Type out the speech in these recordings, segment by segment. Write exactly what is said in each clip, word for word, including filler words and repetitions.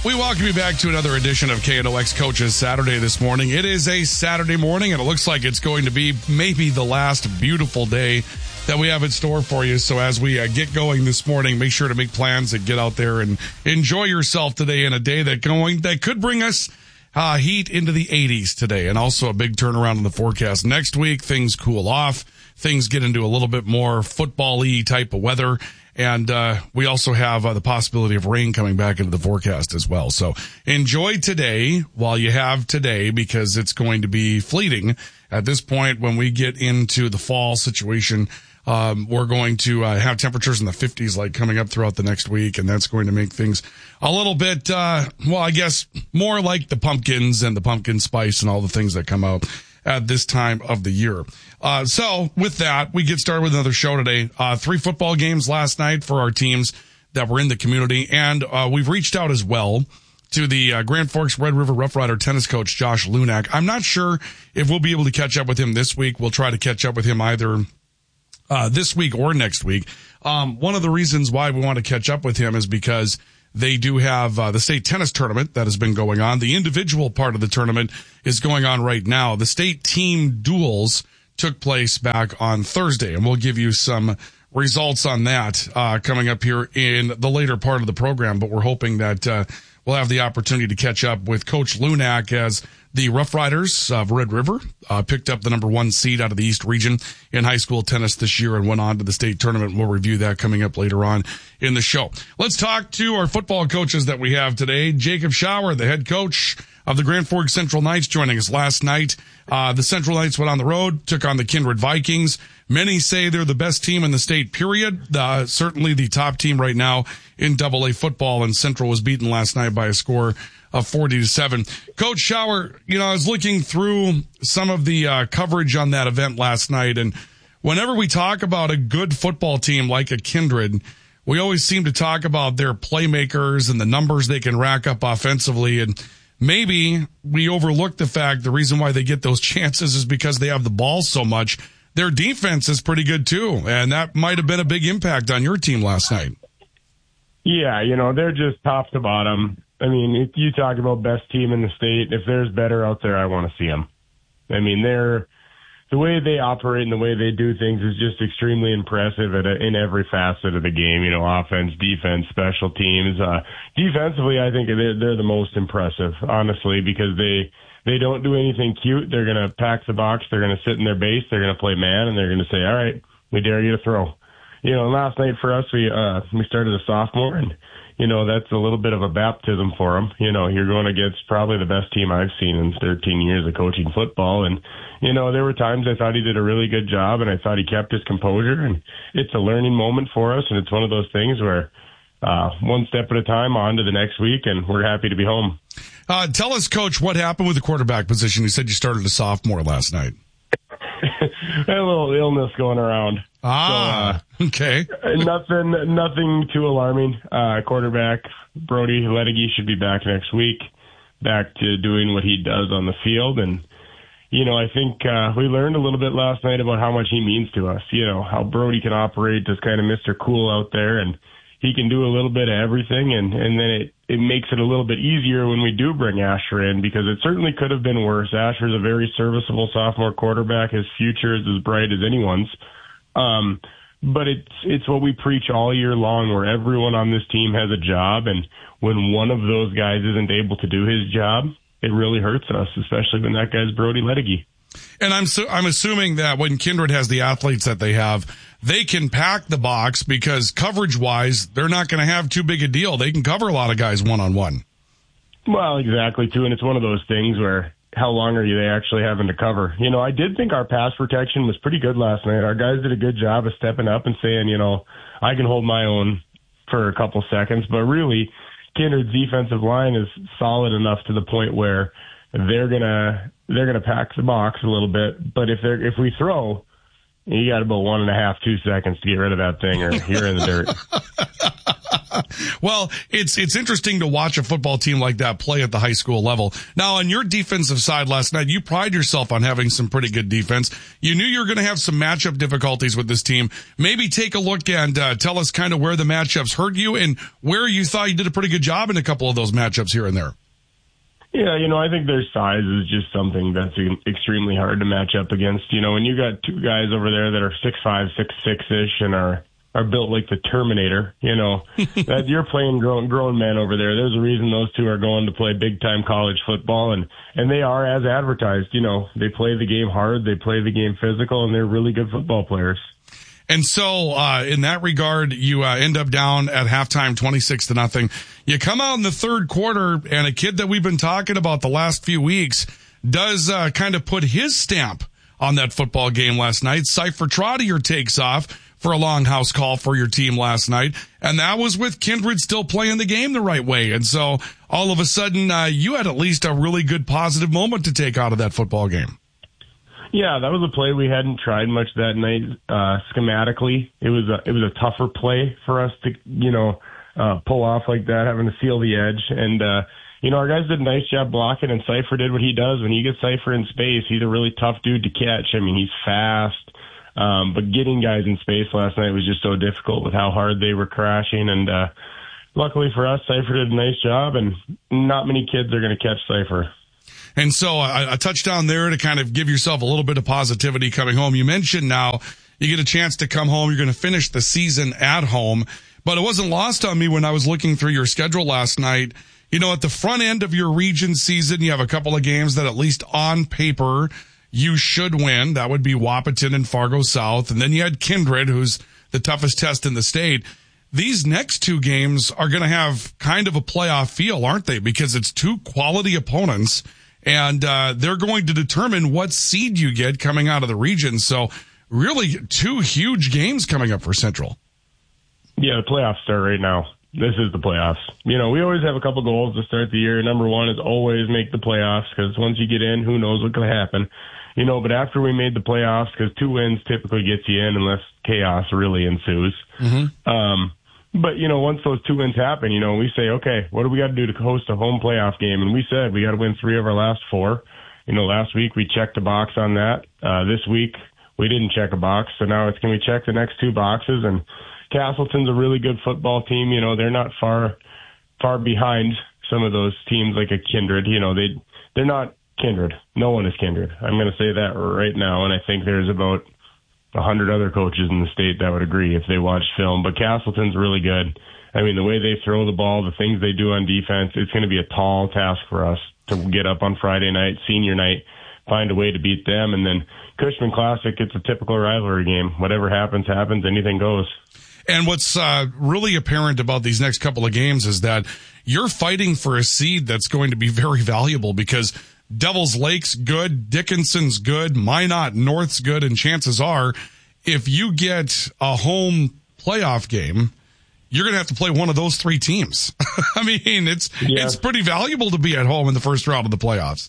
We welcome you back to another edition of K N O X Coaches Saturday this morning. It is a Saturday morning, and it looks like it's going to be maybe the last beautiful day that we have in store for you. So as we uh, get going this morning, make sure to make plans and get out there and enjoy yourself today in a day that going that could bring us uh, heat into the eighties today, and also a big turnaround in the forecast. Next week, things cool off. Things get into a little bit more football-y type of weather. And uh we also have uh, the possibility of rain coming back into the forecast as well. So enjoy today while you have today, because it's going to be fleeting. At this point, when we get into the fall situation, um we're going to uh, have temperatures in the fifties like coming up throughout the next week, and that's going to make things a little bit, uh well, I guess more like the pumpkins and the pumpkin spice and all the things that come out at this time of the year. Uh, so with that, we get started with another show today. Uh, three football games last night for our teams that were in the community. And, uh, we've reached out as well to the uh, Grand Forks Red River Rough Rider tennis coach, Josh Lunak. I'm not sure if we'll be able to catch up with him this week. We'll try to catch up with him either, uh, this week or next week. Um, one of the reasons why we want to catch up with him is because they do have uh, the state tennis tournament that has been going on. The individual part of the tournament is going on right now. The state team duels took place back on Thursday, and we'll give you some results on that uh coming up here in the later part of the program. But we're hoping that uh we'll have the opportunity to catch up with Coach Lunak as the Rough Riders of Red River uh picked up the number one seed out of the East region in high school tennis this year and went on to the state tournament. We'll review that coming up later on in the show. Let's talk to our football coaches that we have today. Jacob Schauer, the head coach of the Grand Forks Central Knights, joining us last night. Uh the Central Knights went on the road, took on the Kindred Vikings. Many say they're the best team in the state, period. Uh, certainly the top team right now in double A football, and Central was beaten last night by a score of forty to seven. Coach Schauer, you know, I was looking through some of the uh, coverage on that event last night, and whenever we talk about a good football team like a Kindred, we always seem to talk about their playmakers and the numbers they can rack up offensively, and maybe we overlook the fact the reason why they get those chances is because they have the ball so much. Their defense is pretty good too, and that might have been a big impact on your team last night. Yeah, you know, they're just top to bottom. I mean, if you talk about best team in the state, if there's better out there, I want to see them. I mean, they're the way they operate and the way they do things is just extremely impressive at a, in every facet of the game. You know, offense, defense, special teams. Uh, defensively, I think they're, they're the most impressive, honestly, because they they don't do anything cute. They're going to pack the box. They're going to sit in their base. They're going to play man, and they're going to say, all right, we dare you to throw. You know, last night for us, we uh, we started a sophomore, and, you know, that's a little bit of a baptism for him. You know, you're going against probably the best team I've seen in thirteen years of coaching football. And, you know, there were times I thought he did a really good job, and I thought he kept his composure. And it's a learning moment for us, and it's one of those things where uh, one step at a time on to the next week, and we're happy to be home. Uh, tell us, Coach, what happened with the quarterback position? You said you started a sophomore last night. A little illness going around. Ah, so, uh, okay. nothing, nothing too alarming. Uh, quarterback Brody Ledege should be back next week, back to doing what he does on the field. And, you know, I think uh, we learned a little bit last night about how much he means to us. You know, how Brody can operate as kind of Mister Cool out there, and he can do a little bit of everything, and, and then it, it makes it a little bit easier when we do bring Asher in, because it certainly could have been worse. Asher's a very serviceable sophomore quarterback. His future is as bright as anyone's. Um, but it's it's what we preach all year long, where everyone on this team has a job, and when one of those guys isn't able to do his job, it really hurts us, especially when that guy's Brody Ledege. And I'm so, I'm assuming that when Kindred has the athletes that they have, they can pack the box, because coverage-wise, they're not going to have too big a deal. They can cover a lot of guys one-on-one. Well, exactly, too, and it's one of those things where how long are you they actually having to cover? You know, I did think our pass protection was pretty good last night. Our guys did a good job of stepping up and saying, you know, I can hold my own for a couple seconds, but really, Kindred's defensive line is solid enough to the point where they're gonna they're gonna pack the box a little bit. But if they're if we throw, you got about one and a half, two seconds to get rid of that thing, or you're in the dirt. Well, it's it's interesting to watch a football team like that play at the high school level. Now, on your defensive side last night, you pride yourself on having some pretty good defense. You knew you were going to have some matchup difficulties with this team. Maybe take a look and uh, tell us kind of where the matchups hurt you and where you thought you did a pretty good job in a couple of those matchups here and there. Yeah, you know, I think their size is just something that's extremely hard to match up against. You know, when you got two guys over there that are six five, six six-ish and are are built like the Terminator, you know, that you're playing grown grown men over there. There's a reason those two are going to play big-time college football, and, and they are as advertised. You know, they play the game hard, they play the game physical, and they're really good football players. And so, uh, in that regard, you uh, end up down at halftime twenty-six to nothing. You come out in the third quarter, and a kid that we've been talking about the last few weeks does uh, kind of put his stamp on that football game last night. Cypher Trottier takes off for a long house call for your team last night, and that was with Kindred still playing the game the right way. And so, all of a sudden, uh, you had at least a really good positive moment to take out of that football game. Yeah, that was a play we hadn't tried much that night. Uh, schematically, it was a it was a tougher play for us to you know uh, pull off like that, having to seal the edge. And uh, you know our guys did a nice job blocking, and Cypher did what he does. When you get Cypher in space, he's a really tough dude to catch. I mean, he's fast, um, but getting guys in space last night was just so difficult with how hard they were crashing. And uh, luckily for us, Cypher did a nice job, and not many kids are going to catch Cypher. And so a, a touchdown there to kind of give yourself a little bit of positivity coming home. You mentioned now you get a chance to come home. You're going to finish the season at home. But it wasn't lost on me when I was looking through your schedule last night. You know, at the front end of your region season, you have a couple of games that at least on paper you should win. That would be Wahpeton and Fargo South. And then you had Kindred, who's the toughest test in the state. These next two games are going to have kind of a playoff feel, aren't they? Because it's two quality opponents. And uh they're going to determine what seed you get coming out of the region. So really two huge games coming up for Central. Yeah, the playoffs start right now. This is the playoffs. You know, we always have a couple goals to start the year. Number one is always make the playoffs, because once you get in, who knows what can happen. You know, but after we made the playoffs, because two wins typically gets you in unless chaos really ensues. Mm-hmm. Um But, you know, once those two wins happen, you know, we say, okay, what do we got to do to host a home playoff game? And we said we got to win three of our last four. You know, last week we checked a box on that. Uh, this week we didn't check a box. So now it's, can we check the next two boxes? And Castleton's a really good football team. You know, they're not far, far behind some of those teams like a Kindred. You know, they, they're not Kindred. No one is Kindred. I'm going to say that right now. And I think there's about a hundred other coaches in the state that would agree if they watched film. But Castleton's really good. I mean, the way they throw the ball, the things they do on defense, it's going to be a tall task for us to get up on Friday night, senior night, find a way to beat them. And then Cushman Classic, it's a typical rivalry game. Whatever happens, happens. Anything goes. And what's uh, really apparent about these next couple of games is that you're fighting for a seed that's going to be very valuable, because Devils Lake's good, Dickinson's good, Minot North's good, and chances are, if you get a home playoff game, you're going to have to play one of those three teams. I mean, it's yeah. it's pretty valuable to be at home in the first round of the playoffs.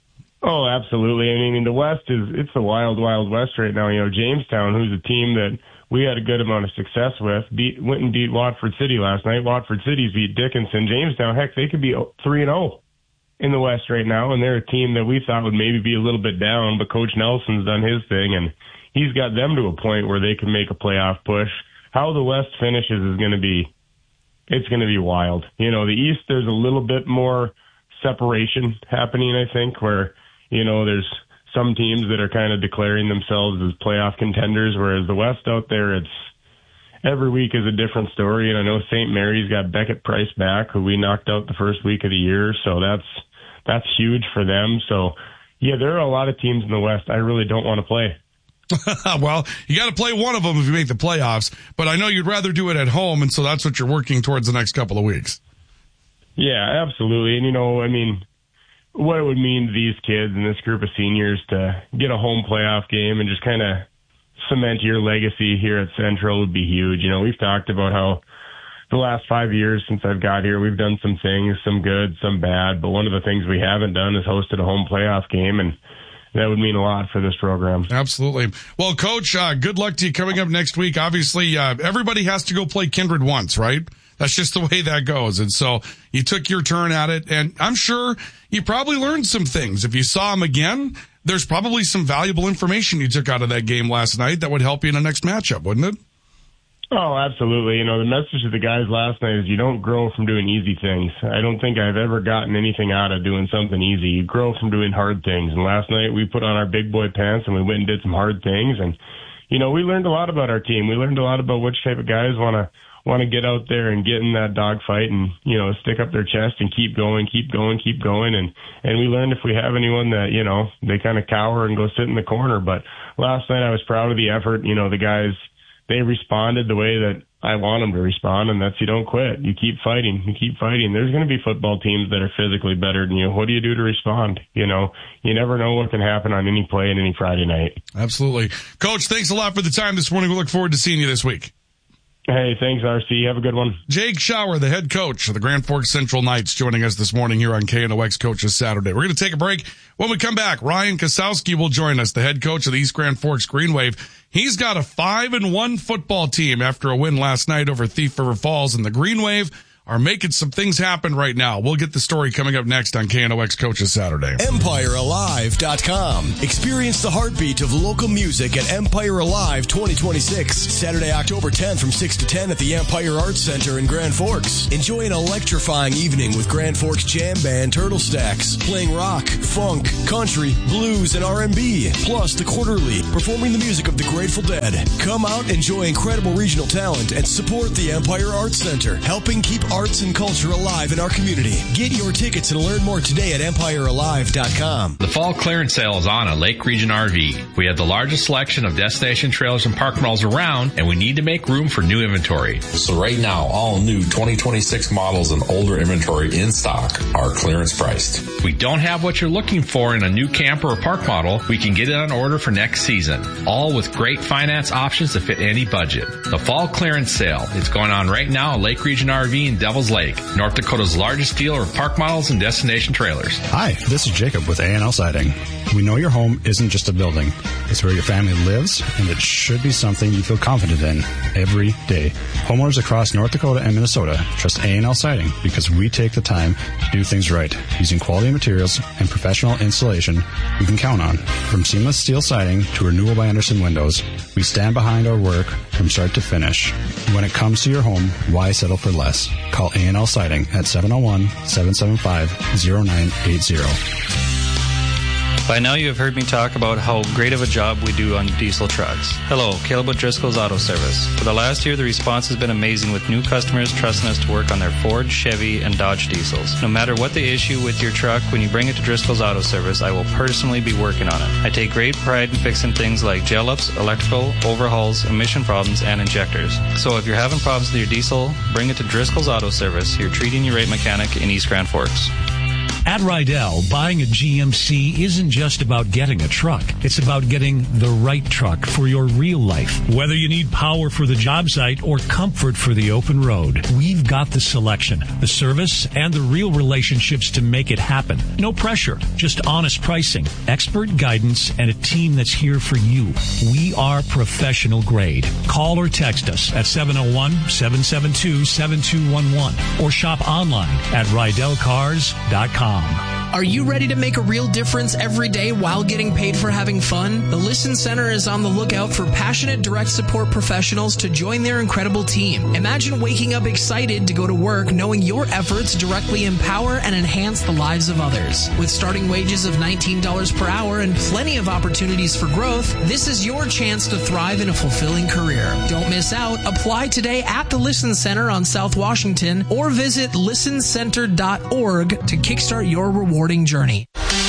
Oh, absolutely. I mean, the West is, it's the wild, wild West right now. You know, Jamestown, who's a team that we had a good amount of success with, beat, went and beat Watford City last night. Watford City's beat Dickinson. Jamestown, heck, they could be three and oh. in the West right now, and they're a team that we thought would maybe be a little bit down, but Coach Nelson's done his thing, and he's got them to a point where they can make a playoff push. How the West finishes is going to be, it's going to be wild. You know, the East, there's a little bit more separation happening, I think, where, you know, there's some teams that are kind of declaring themselves as playoff contenders, whereas the West out there, it's, every week is a different story. And I know Saint Mary's got Beckett Price back, who we knocked out the first week of the year, so that's, that's huge for them. So, yeah, there are a lot of teams in the West I really don't want to play. Well, you got to play one of them if you make the playoffs, but I know you'd rather do it at home, and so that's what you're working towards the next couple of weeks. Yeah, absolutely. And, you know, I mean, what it would mean to these kids and this group of seniors to get a home playoff game and just kind of cement your legacy here at Central would be huge. You know, we've talked about how the last five years since I've got here, we've done some things, some good, some bad, but one of the things we haven't done is hosted a home playoff game, and that would mean a lot for this program. Absolutely. Well, Coach, uh, good luck to you coming up next week. Obviously, uh, everybody has to go play Kindred once, right? That's just the way that goes. And so you took your turn at it, and I'm sure you probably learned some things. If you saw him again, there's probably some valuable information you took out of that game last night that would help you in the next matchup, wouldn't it? Oh, absolutely. You know, the message to the guys last night is you don't grow from doing easy things. I don't think I've ever gotten anything out of doing something easy. You grow from doing hard things. And last night we put on our big boy pants and we went and did some hard things. And, you know, we learned a lot about our team. We learned a lot about which type of guys want to want to get out there and get in that dogfight and, you know, stick up their chest and keep going, keep going, keep going. And, and we learned if we have anyone that, you know, they kind of cower and go sit in the corner. But last night I was proud of the effort. You know, the guys, they responded the way that I want them to respond, and that's you don't quit. You keep fighting. You keep fighting. There's going to be football teams that are physically better than you. What do you do to respond? You know, you never know what can happen on any play and any Friday night. Absolutely. Coach, thanks a lot for the time this morning. We look forward to seeing you this week. Hey, thanks, R C. Have a good one. Jake Schauer, the head coach of the Grand Forks Central Knights, joining us this morning here on K N O X Coaches Saturday. We're going to take a break. When we come back, Ryan Kosowski will join us, the head coach of the East Grand Forks Green Wave. He's got a five and one football team after a win last night over Thief River Falls, and the Green Wave are making some things happen right now. We'll get the story coming up next on K N O X Coaches Saturday. Empire Alive dot com. Experience the heartbeat of local music at Empire Alive twenty twenty-six. Saturday, October tenth from six to ten at the Empire Arts Center in Grand Forks. Enjoy an electrifying evening with Grand Forks Jam Band Turtle Stacks, playing rock, funk, country, blues, and R and B. Plus the Quarterly, performing the music of the Grateful Dead. Come out, enjoy incredible regional talent, and support the Empire Arts Center, helping keep arts and culture alive in our community. Get your tickets and learn more today at Empire Alive dot com. The fall clearance sale is on at Lake Region R V. We have the largest selection of destination trailers and park models around, and we need to make room for new inventory. So right now, all new twenty twenty-six models and older inventory in stock are clearance priced. We don't have what you're looking for in a new camper or park model. We can get it on order for next season, all with great finance options to fit any budget. The fall clearance sale is going on right now at Lake Region R V in Devil's Lake, North Dakota's largest dealer of park models and destination trailers. Hi, this is Jacob with A and L Siding. We know your home isn't just a building. It's where your family lives, and it should be something you feel confident in every day. Homeowners across North Dakota and Minnesota trust A and L Siding because we take the time to do things right, using quality materials and professional installation we can count on. From seamless steel siding to renewal by Andersen windows, we stand behind our work from start to finish. When it comes to your home, why settle for less? Call A and L Siding at seven oh one, seven seven five, oh nine eight zero. By now you have heard me talk about how great of a job we do on diesel trucks. Hello, Caleb with Driscoll's Auto Service. For the last year, the response has been amazing with new customers trusting us to work on their Ford, Chevy, and Dodge diesels. No matter what the issue with your truck, when you bring it to Driscoll's Auto Service, I will personally be working on it. I take great pride in fixing things like gel-ups, electrical, overhauls, emission problems, and injectors. So if you're having problems with your diesel, bring it to Driscoll's Auto Service, your treating you right mechanic in East Grand Forks. At Rydell, buying a G M C isn't just about getting a truck. It's about getting the right truck for your real life. Whether you need power for the job site or comfort for the open road, we've got the selection, the service, and the real relationships to make it happen. No pressure, just honest pricing, expert guidance, and a team that's here for you. We are professional grade. Call or text us at seven oh one, seven seven two, seven two one one or shop online at rydell cars dot com. Are you ready to make a real difference every day while getting paid for having fun? The Listen Center is on the lookout for passionate direct support professionals to join their incredible team. Imagine waking up excited to go to work knowing your efforts directly empower and enhance the lives of others. With starting wages of nineteen dollars per hour and plenty of opportunities for growth, this is your chance to thrive in a fulfilling career. Don't miss out. Apply today at the Listen Center on South Washington or visit listen center dot org to kickstart your rewarding journey.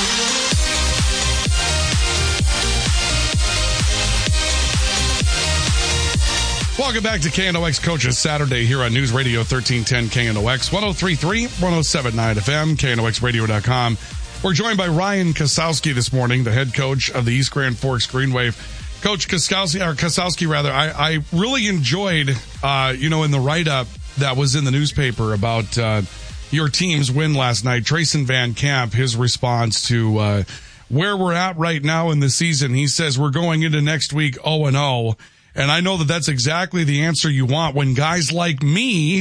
Welcome back to K N O X Coaches Saturday here on News Radio thirteen ten K N O X, one oh three point three, one oh seven point nine F M, K N O X radio dot com. We're joined by Ryan Kosowski this morning, the head coach of the East Grand Forks Green Wave. Coach Kosowski, or Kosowski rather, I, I really enjoyed, uh, you know, in the write-up that was in the newspaper about uh, your team's win last night. Trayson Van Camp, his response to uh, where we're at right now in the season. He says we're going into next week oh and oh. And I know that that's exactly the answer you want when guys like me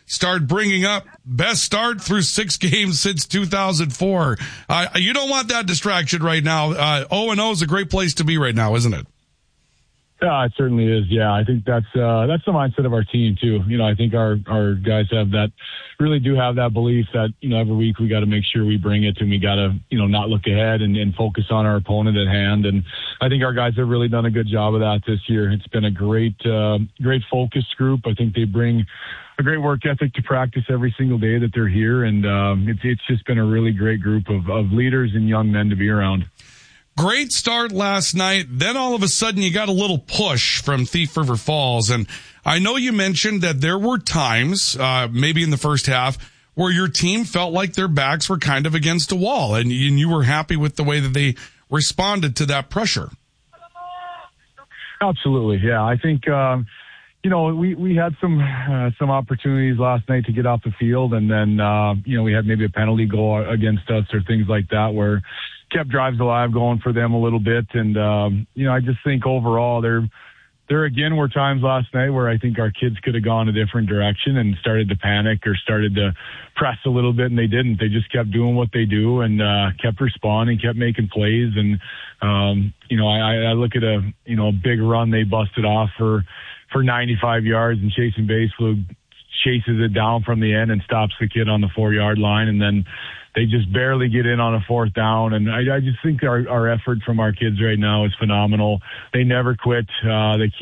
start bringing up best start through six games since two thousand four. Uh, you don't want that distraction right now. Uh, oh and oh is a great place to be right now, isn't it? Yeah, it certainly is. Yeah, I think that's uh, that's the mindset of our team too. You know, I think our our guys have that, really do have that belief that, you know, every week we got to make sure we bring it and we got to, you know, not look ahead and, and focus on our opponent at hand. And I think our guys have really done a good job of that this year. It's been a great uh, great focused group. I think they bring a great work ethic to practice every single day that they're here, and um, it's it's just been a really great group of, of leaders and young men to be around. Great start last night. Then all of a sudden you got a little push from Thief River Falls. And I know you mentioned that there were times, uh, maybe in the first half, where your team felt like their backs were kind of against a wall, and, and you were happy with the way that they responded to that pressure. Absolutely. Yeah. I think, um, you know, we, we had some, uh, some opportunities last night to get off the field, and then, uh, you know, we had maybe a penalty goal against us or things like that where kept drives alive going for them a little bit. And, um, you know, I just think overall there, there again were times last night where I think our kids could have gone a different direction and started to panic or started to press a little bit, and they didn't. They just kept doing what they do and, uh, kept responding, kept making plays. And, um, you know, I, I look at a, you know, a big run they busted off for, for ninety-five yards, and Chasen Baselug chases it down from the end and stops the kid on the four yard line. And then they just barely get in on a fourth down. And I, I just think our, our effort from our kids right now is phenomenal. They never quit. Uh, they keep